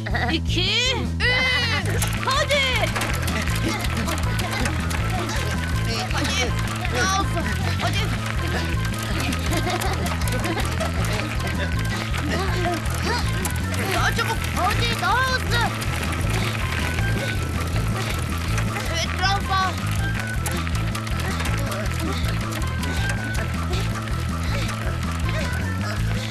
2, 3. Hadi. Hadi. Daha hızlı. Hadi. Daha çabuk. Hadi daha hızlı.